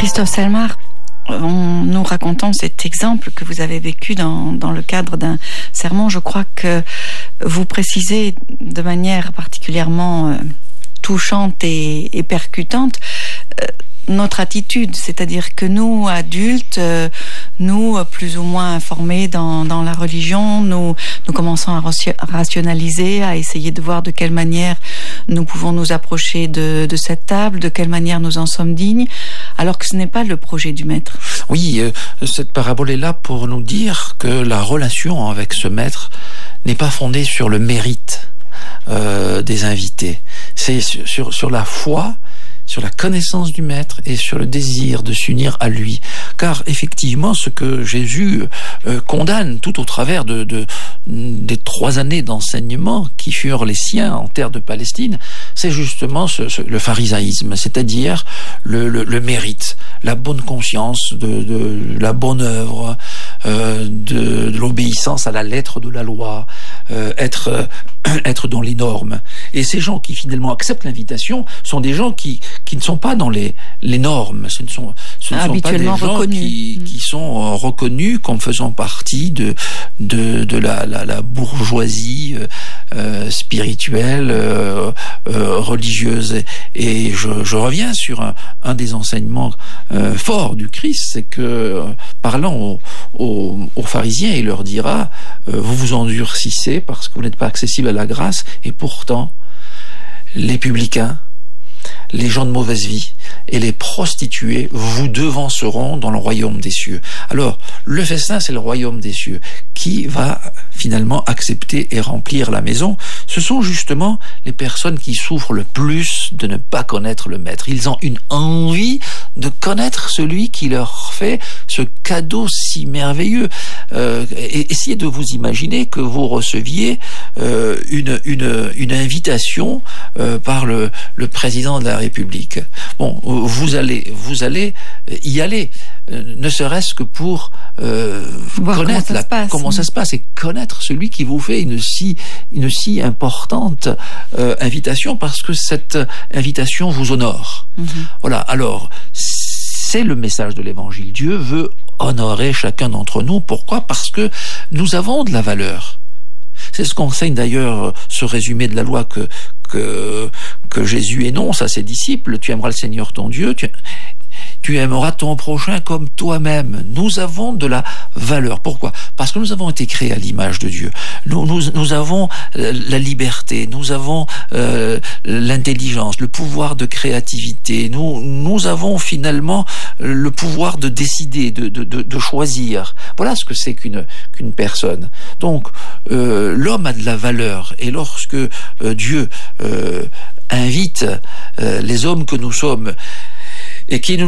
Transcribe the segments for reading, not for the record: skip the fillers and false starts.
Christophe Selmar, en nous racontant cet exemple que vous avez vécu dans le cadre d'un sermon, je crois que vous précisez de manière particulièrement touchante et percutante notre attitude, c'est-à-dire que nous, adultes, nous, plus ou moins informés dans la religion, nous commençons à rationaliser, à essayer de voir de quelle manière nous pouvons nous approcher de cette table, de quelle manière nous en sommes dignes, alors que ce n'est pas le projet du maître. Oui, cette parabole est là pour nous dire que la relation avec ce maître n'est pas fondée sur le mérite des invités. C'est sur la foi, sur la connaissance du maître et sur le désir de s'unir à lui. Car effectivement, ce que Jésus condamne tout au travers des 3 années d'enseignement qui furent les siens en terre de Palestine, c'est justement le pharisaïsme, c'est-à-dire le mérite, la bonne conscience de la bonne œuvre, de l'obéissance à la lettre de la loi, être dans les normes. Et ces gens qui finalement acceptent l'invitation sont des gens qui ne sont pas dans les normes. Ce ne sont pas des gens qui sont reconnus comme faisant partie de la bourgeoisie spirituelle, religieuse. Et je reviens sur un des enseignements forts du Christ, c'est que parlant aux pharisiens, il leur dira vous vous endurcissez parce que vous n'êtes pas accessible à la grâce, et pourtant les publicains, les gens de mauvaise vie et les prostituées vous devanceront dans le royaume des cieux. Alors, le festin, c'est le royaume des cieux. Qui va finalement accepter et remplir la maison? Ce sont justement les personnes qui souffrent le plus de ne pas connaître le maître. Ils ont une envie de connaître celui qui leur fait ce cadeau si merveilleux. Essayez de vous imaginer que vous receviez une invitation par le président de la République. Bon, vous allez y aller, ne serait-ce que pour connaître comment ça se passe et connaître celui qui vous fait une si importante invitation, parce que cette invitation vous honore. Voilà. Alors, c'est le message de l'Évangile. Dieu veut honorer chacun d'entre nous. Pourquoi? Parce que nous avons de la valeur. C'est ce qu'enseigne d'ailleurs ce résumé de la loi que Jésus énonce à ses disciples. Tu aimeras le Seigneur ton Dieu, tu aimeras ton prochain comme toi-même. Nous avons de la valeur. Pourquoi? Parce que nous avons été créés à l'image de Dieu. Nous avons la liberté, nous avons l'intelligence, le pouvoir de créativité. Nous avons finalement le pouvoir de décider, de choisir. Voilà ce que c'est qu'une personne. Donc, l'homme a de la valeur. Et lorsque Dieu invite les hommes que nous sommes, et qui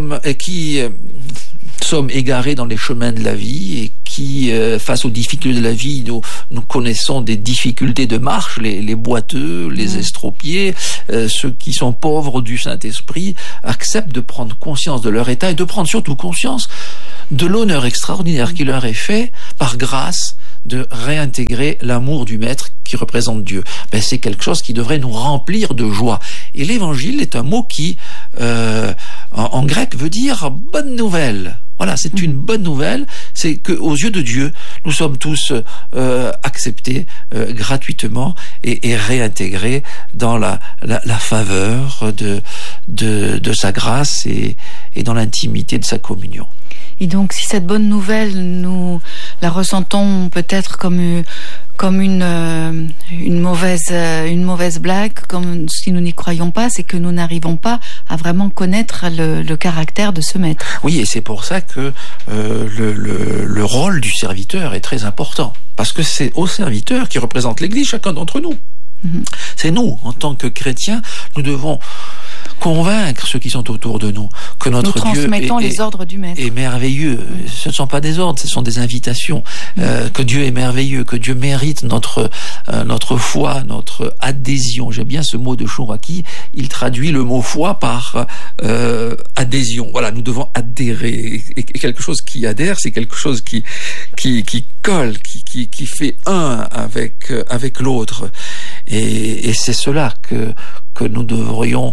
sommes égarés dans les chemins de la vie, et qui, face aux difficultés de la vie, nous connaissons des difficultés de marche, les boiteux, les estropiés, ceux qui sont pauvres du Saint-Esprit, acceptent de prendre conscience de leur état et de prendre surtout conscience de l'honneur extraordinaire qui leur est fait par grâce de réintégrer l'amour du Maître qui représente Dieu. C'est quelque chose qui devrait nous remplir de joie. Et l'évangile est un mot qui, en grec, veut dire bonne nouvelle. Voilà, c'est une bonne nouvelle. C'est qu'aux yeux de Dieu, nous sommes tous acceptés gratuitement et réintégrés dans la faveur de sa grâce et dans l'intimité de sa communion. Et donc, si cette bonne nouvelle, nous la ressentons peut-être comme une mauvaise blague, comme si nous n'y croyons pas, c'est que nous n'arrivons pas à vraiment connaître le caractère de ce maître. Oui, et c'est pour ça que le rôle du serviteur est très important, parce que c'est au serviteur qui représente l'Église, chacun d'entre nous. C'est nous, en tant que chrétiens, nous devons convaincre ceux qui sont autour de nous que notre Dieu transmettons les ordres du Maître. Est merveilleux. Ce ne sont pas des ordres, ce sont des invitations. Que Dieu est merveilleux, que Dieu mérite notre foi, notre adhésion. J'aime bien ce mot de Chouraki. Il traduit le mot foi par adhésion. Voilà, nous devons adhérer. Et quelque chose qui adhère, c'est quelque chose qui colle, qui fait un avec l'autre. Et c'est cela que nous devrions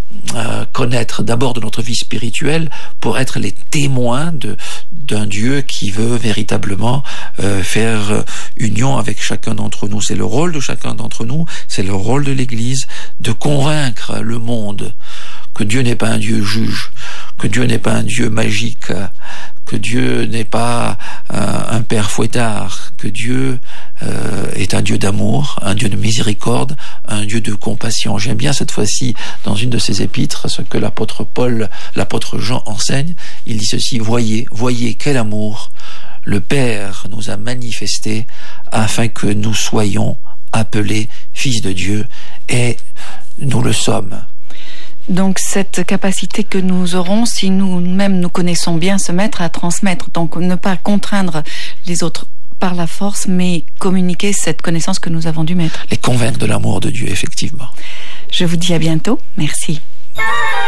connaître d'abord de notre vie spirituelle pour être les témoins d'un Dieu qui veut véritablement faire union avec chacun d'entre nous. C'est le rôle de chacun d'entre nous, c'est le rôle de l'Église de convaincre le monde que Dieu n'est pas un Dieu juge, que Dieu n'est pas un Dieu magique, que Dieu n'est pas un père fouettard, que Dieu est un Dieu d'amour, un Dieu de miséricorde, un Dieu de compassion. J'aime bien cette fois-ci, dans une de ses épîtres, ce que l'apôtre Paul, l'apôtre Jean enseigne. Il dit ceci: voyez quel amour le Père nous a manifesté afin que nous soyons appelés fils de Dieu, et nous le sommes. Donc cette capacité que nous aurons, si nous-mêmes nous connaissons bien, se mettre à transmettre, donc ne pas contraindre les autres par la force, mais communiquer cette connaissance que nous avons du Maître. Les convaincre de l'amour de Dieu, effectivement. Je vous dis à bientôt. Merci.